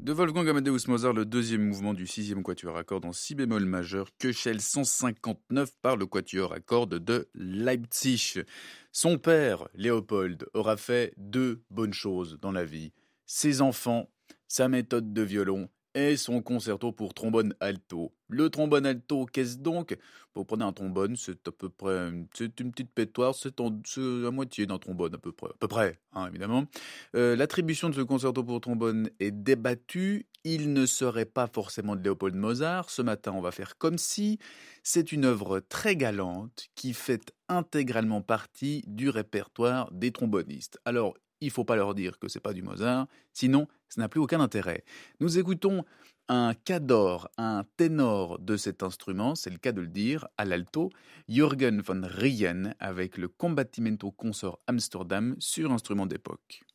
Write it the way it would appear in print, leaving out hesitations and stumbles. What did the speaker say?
De Wolfgang Amadeus Mozart, le deuxième mouvement du sixième quatuor à cordes en si bémol majeur, Köchel 159 par le quatuor à cordes de Leipzig. Son père, Léopold, aura fait deux bonnes choses dans la vie. Ses enfants, sa méthode de violon et son concerto pour trombone alto. Le trombone alto, qu'est-ce donc? Vous prenez un trombone, c'est à peu près c'est une petite pétoire, c'est la moitié d'un trombone à peu près, hein, évidemment. L'attribution de ce concerto pour trombone est débattue. Il ne serait pas forcément de Léopold Mozart. Ce matin, on va faire comme si. C'est une œuvre très galante qui fait intégralement partie du répertoire des trombonistes. Alors, il faut pas leur dire que c'est pas du Mozart, sinon ça n'a plus aucun intérêt. Nous écoutons un cador, un ténor de cet instrument, c'est le cas de le dire, à l'alto, Jürgen von Riehen avec le Combattimento Consort Amsterdam sur instrument d'époque.